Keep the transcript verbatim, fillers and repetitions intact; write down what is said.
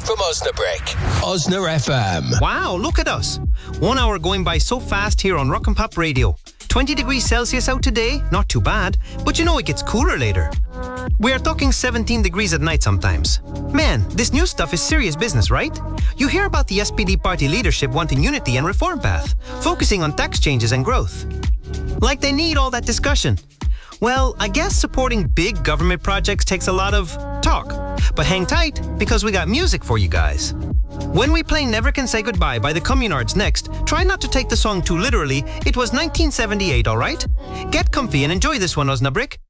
from Osnabrick. Osna F M. Wow, look at us. One hour going by so fast here on Rock and Pop Radio. twenty degrees Celsius out today, not too bad, but you know it gets cooler later. We are talking seventeen degrees at night sometimes. Man, this new stuff is serious business, right? You hear about the S P D party leadership wanting unity and reform path, focusing on tax changes and growth. Like they need all that discussion. Well, I guess supporting big government projects takes a lot of talk. But hang tight, because we got music for you guys. When we play Never Can Say Goodbye by the Communards next, try not to take the song too literally. It was nineteen seventy-eight, alright? Get comfy and enjoy this one, Osnabrick.